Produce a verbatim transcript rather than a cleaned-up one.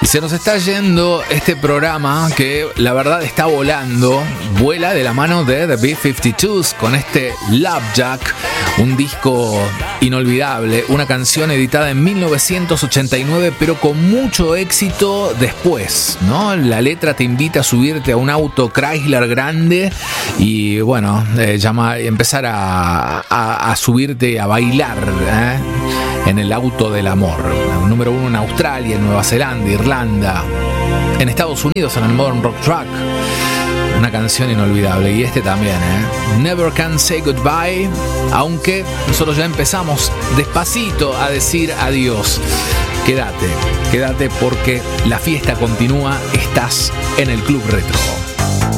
se nos está yendo este programa que la verdad está volando. Vuela de la mano de The B cincuenta y dos con este Love Jack, un disco inolvidable, una canción editada en mil novecientos ochenta y nueve, pero con mucho éxito después, ¿no? La letra te invita a subirte a un auto Chrysler grande y, bueno, eh, llama, empezar a, a, a subirte a bailar, ¿eh? En el auto del amor. Número uno en Australia, en Nueva Zelanda, Irlanda, en Estados Unidos, en el Modern Rock Track. Una canción inolvidable. Y este también, ¿eh? Never Can Say Goodbye. Aunque nosotros ya empezamos despacito a decir adiós. Quédate, quédate porque la fiesta continúa. Estás en el Club Retro.